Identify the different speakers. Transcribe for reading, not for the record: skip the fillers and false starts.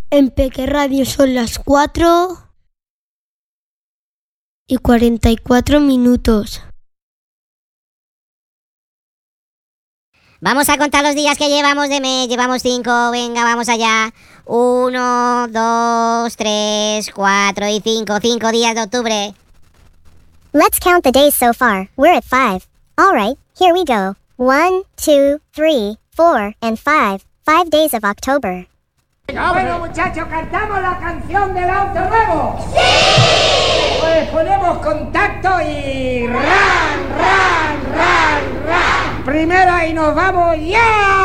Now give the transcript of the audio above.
Speaker 1: En Peque Radio son las 4:44.
Speaker 2: Vamos a contar los días que llevamos de mes. Llevamos 5. Venga, vamos allá. 1, 2, 3, 4 y 5. 5 días de octubre.
Speaker 3: Let's count the days so far. We're at 5. All right, here we go. 1, 2, 3, 4, and 5. 5 days of October.
Speaker 4: Bueno, muchachos, ¿cantamos la canción del auto nuevo? ¡Sí! Pues ponemos contacto y ran, ran, ran, ran. Primero y nos vamos ya.